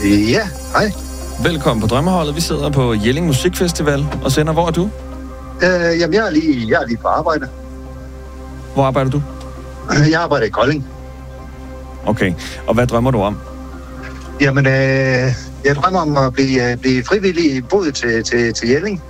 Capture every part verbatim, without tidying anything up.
Ja, hej. Velkommen på Drømmeholdet. Vi sidder på Jelling Musikfestival og sender. Hvor er du? Øh, jamen, jeg er, lige, jeg er lige på arbejde. Hvor arbejder du? Jeg arbejder i Kolding. Okay, og hvad drømmer du om? Jamen, øh, jeg drømmer om at blive, blive frivillig i bod til, til, til Jelling.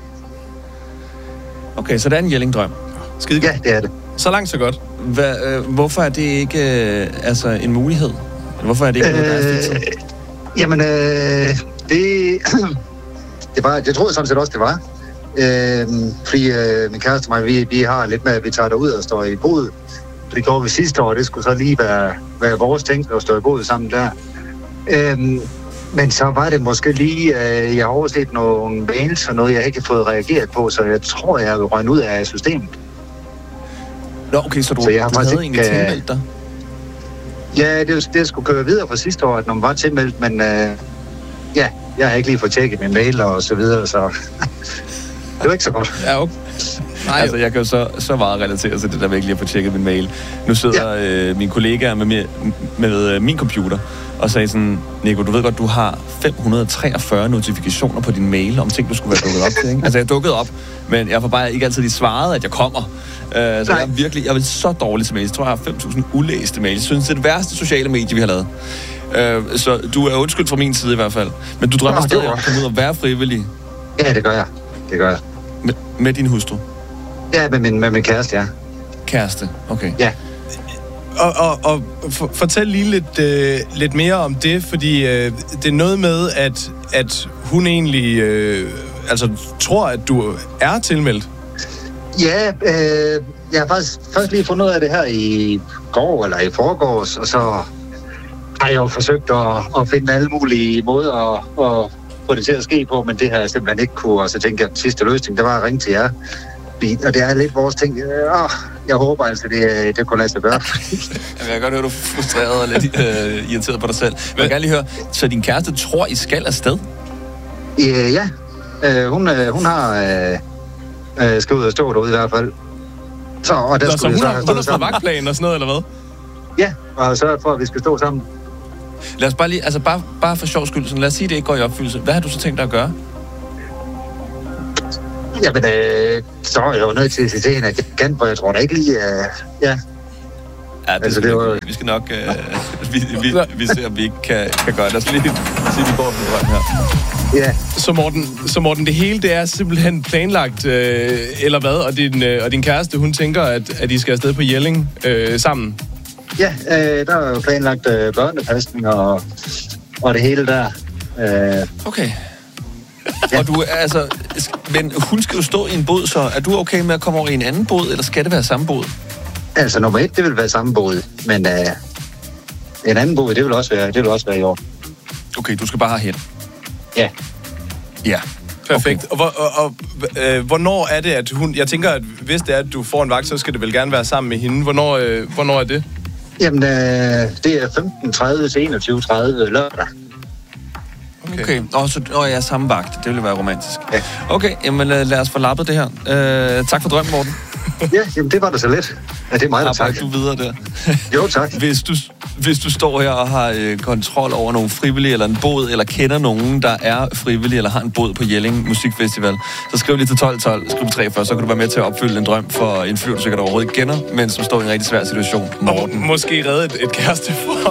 Okay, så det er en Jelling-drøm. Skide ja, det er det. Så langt, så godt. Hva, øh, hvorfor er det ikke øh, altså en mulighed? Hvorfor er det ikke øh, noget, der er fritid? Jamen, øh, det, det, var, det troede jeg sådan set også, det var. Øh, fordi øh, min kæreste og mig, vi, vi har lidt med, at vi tager derud og står i bod. Det gjorde vi sidste år, det skulle så lige være, være vores ting at stå i bod sammen der. Øh, men så var det måske lige, øh, jeg har overset nogle mails og noget, jeg ikke har fået reageret på, så jeg tror, jeg vil røgne ud af systemet. Nå, okay, så du, så jeg har du havde ikke, egentlig tilmeldt dig? Ja, det, det skulle køre videre fra sidste år, at når man var tilmeldt, men øh, ja, jeg har ikke lige fået tjekket min mail og så videre, så det var ikke så godt. Ja, okay. Nej, altså, jeg kan jo så, så meget relatere til det der med ikke lige at få tjekket min mail. Nu sidder ja. øh, mine kollegaer med, med, med øh, min computer og sagde sådan, Nico, du ved godt, du har fem hundrede og treogfyrre notifikationer på din mail om ting, du skulle være dukket op til, ikke? Altså, jeg er dukket op, men jeg får bare ikke altid lige svaret, at jeg kommer. Uh, så Nej. jeg er virkelig, jeg er så dårlig til mails. Jeg tror, jeg har fem tusind ulæste mails. Jeg synes, det er det værste sociale medie, vi har lavet. Uh, så du er undskyldt fra min side i hvert fald. Men du drømmer Nå, stadig om at komme ud og være frivillig. Ja, det gør jeg. Det gør jeg. Med, med din hustru? Ja, med min, med min kæreste, ja. Kæreste, okay. Ja. Og, og, og for, fortæl lige lidt, øh, lidt mere om det, fordi øh, det er noget med, at, at hun egentlig øh, altså, tror, at du er tilmeldt. Ja, øh, jeg har faktisk først lige fundet ud af det her i går, eller i forgårs, og så har jeg jo forsøgt at, at finde alle mulige måder at, at få det til at ske på, men det har jeg simpelthen ikke kunne, og så tænkte jeg, at sidste løsning, det var at ringe til jer. Og det er lidt vores ting. Øh, jeg håber altså, det, det kunne lade sig gøre. Jeg kan godt høre, du er frustreret og lidt øh, irriteret på dig selv. Men jeg vil gerne lige høre, så din kæreste tror, I skal afsted? Øh, ja, øh, hun, øh, hun har øh, øh, skal ud og stå derude i hvert fald. Så, og der Nå, skulle så hun så har, hun har fået vagtplan og sådan noget, eller hvad? Ja, og så for, at vi skal stå sammen. Lad os bare lige, altså bare, bare for sjov skyld, sådan, lad os sige, at det ikke går i opfyldelse. Hvad har du så tænkt dig at gøre? Jamen, øh, så er jeg jo nødt til at sige til hende, at jeg kan, for jeg tror da ikke lige, øh, ja. Ja, det, altså, det var... vi skal nok, øh, vi, vi, vi ser, om vi ikke kan, kan gøre det. Lad os lige sige, vi går den drøm her. Ja. Så Morten, så Morten, det hele, det er simpelthen planlagt, øh, eller hvad? Og din, øh, og din kæreste, hun tænker, at, at I skal afsted på Jelling øh, sammen? Ja, øh, der er jo planlagt øh, børnepasning og, og det hele der. Øh, okay. Ja. Og du, altså, men hun skal jo stå i en båd, så er du okay med at komme over i en anden båd, eller skal det være samme båd? Altså, nummer et, det vil være samme båd, men øh, en anden båd, det vil også være, det vil også være i år. Okay, du skal bare hen. Ja. Ja. Perfekt. Okay. Og, og, og øh, hvornår er det, at hun... Jeg tænker, at hvis det er, at du får en vagt, så skal det vel gerne være sammen med hende. Hvornår, øh, hvornår er det? Jamen, øh, det er femten tredive til enogtyve tredive lørdag. Okay. okay. Og så og jeg er samme vagt. Det ville være romantisk. Ja. Okay, jamen lad os få lappet det her. Uh, tak for drømmen, Morten. Ja, jamen det var da så let. Ja, det er mig, der tak. du videre der. Jo, tak. Hvis du, hvis du står her og har øh, kontrol over nogle frivillige eller en båd, eller kender nogen, der er frivillige eller har en båd på Jelling Musikfestival, så skriv lige til tolv tolv, skriv treogfyrre, så kan du være med til at opfylde en drøm for en fyr, du sikkert overhovedet ikke kender, men som står i en rigtig svær situation. Morten. Og måske redde et, et kæreste for